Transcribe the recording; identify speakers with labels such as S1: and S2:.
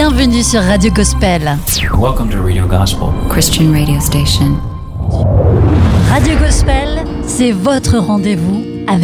S1: Bienvenue sur Radio Gospel.
S2: Welcome to Radio Gospel,
S3: Christian radio station.
S1: Radio Gospel, c'est votre rendez-vous